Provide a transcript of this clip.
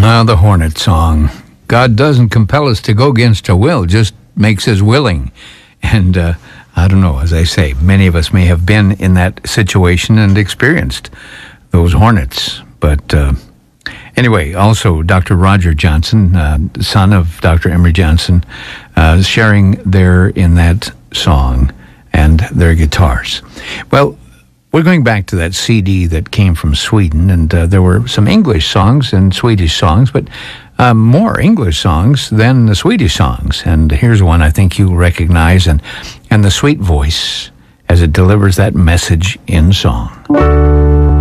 Now the Hornet song. God doesn't compel us to go against our will, just makes us willing. And I don't know, as I say, many of us may have been in that situation and experienced those hornets. But anyway, also Dr. Roger Johnson, son of Dr. Emery Johnson, sharing there in that song and their guitars. Well, we're going back to that CD that came from Sweden, and there were some English songs and Swedish songs, but more English songs than the Swedish songs. And here's one I think you'll recognize, and the sweet voice as it delivers that message in song.